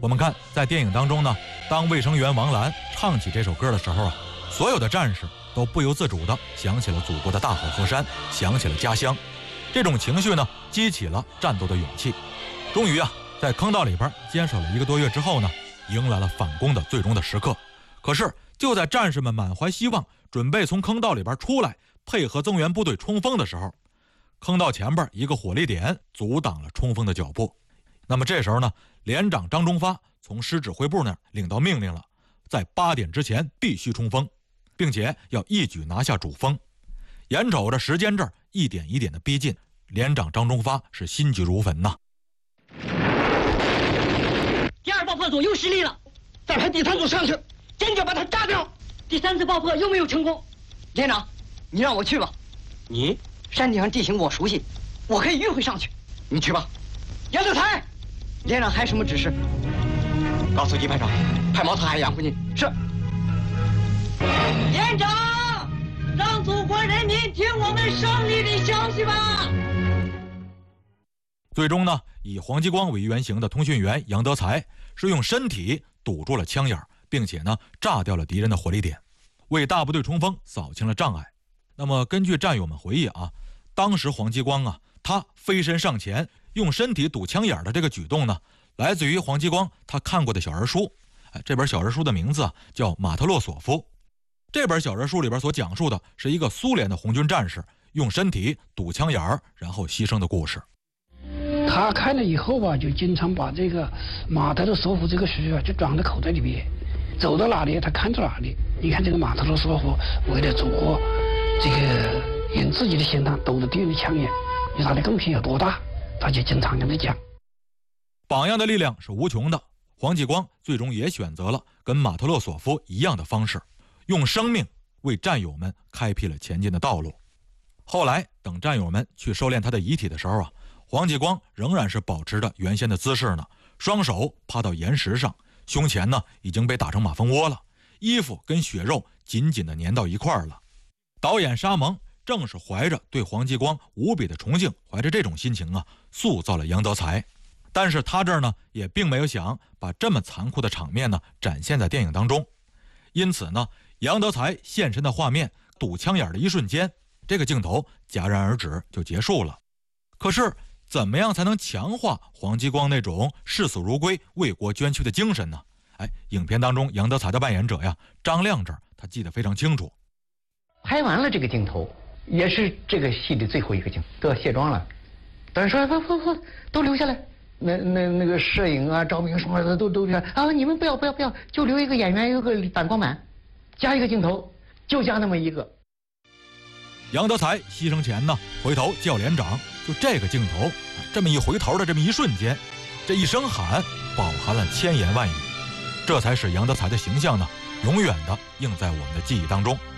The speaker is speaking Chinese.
我们看在电影当中呢，当卫生员王兰唱起这首歌的时候啊，所有的战士都不由自主地想起了祖国的大好河山，想起了家乡。这种情绪呢，激起了战斗的勇气。终于啊，在坑道里边坚守了1个多月之后呢，迎来了反攻的最终的时刻。可是就在战士们满怀希望，准备从坑道里边出来，配合增援部队冲锋的时候，坑道前边一个火力点阻挡了冲锋的脚步。那么这时候呢，连长张忠发从师指挥部那儿领到命令了，在8点之前必须冲锋，并且要一举拿下主峰。眼瞅着时间这儿一点一点的逼近，连长张忠发是心急如焚呐。 第2爆破组又失利了， 再派第3组上去，坚决把它炸掉。 第3次爆破又没有成功。 连长，你让我去吧。 你山顶上地形我熟悉，我可以迂回上去。你去吧。杨德才，连长还有什么指示？告诉级排长，派毛特海养护你。是。 连长，让祖国人民听我们胜利的消息吧。 最终呢，以黄继光为原型的通讯员杨德才是用身体堵住了枪眼，并且呢炸掉了敌人的火力点，为大部队冲锋扫清了障碍。那么根据战友们回忆啊，当时黄继光啊，他飞身上前用身体堵枪眼的这个举动呢，来自于黄继光他看过的小人书。这本小人书的名字啊叫《马特洛索夫》。这本小人书里边所讲述的是一个苏联的红军战士用身体堵枪眼然后牺牲的故事。 他看了以后吧，就经常把这个马特洛索夫这个书啊，就装在口袋里面，走到哪里他看到哪里。你看这个马特洛索夫为了祖国，这个用自己的心脏堵着敌人的枪眼，你他的贡献有多大，他就经常跟他讲。 榜样的力量是无穷的，黄继光最终也选择了跟马特洛索夫一样的方式，用生命为战友们开辟了前进的道路。后来等战友们去收敛他的遗体的时候啊，黄继光仍然是保持着原先的姿势呢，双手趴到岩石上，胸前呢已经被打成马蜂窝了，衣服跟血肉紧紧地粘到一块儿了。导演沙蒙正是怀着对黄继光无比的崇敬，怀着这种心情啊，塑造了杨德才。但是他这儿呢，也并没有想把这么残酷的场面呢展现在电影当中。因此呢，杨德才现身的画面堵枪眼的一瞬间，这个镜头戛然而止就结束了。可是怎么样才能强化黄继光那种视死如归、为国捐躯的精神呢？影片当中杨德才的扮演者呀，张亮这儿他记得非常清楚。 拍完了这个镜头，也是这个戏的最后一个镜头，都要卸妆了。导演说不，都留下来。那个摄影啊、照明什么的都留下啊，你们不要，就留一个演员，有个反光板，加一个镜头，就加那么一个。 杨德才牺牲前呢，回头叫连长，就这个镜头，这么一回头的这么一瞬间，这一声喊饱含了千言万语，这才使杨德才的形象呢，永远的印在我们的记忆当中。